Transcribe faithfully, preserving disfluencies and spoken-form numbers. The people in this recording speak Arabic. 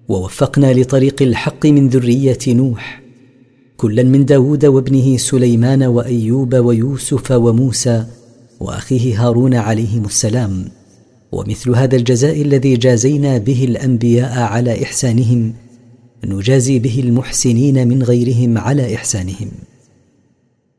ووفقنا لطريق الحق من ذرية نوح كلا من داود وابنه سليمان وأيوب ويوسف وموسى وأخيه هارون عليهم السلام. ومثل هذا الجزاء الذي جازينا به الأنبياء على إحسانهم نجازي به المحسنين من غيرهم على إحسانهم.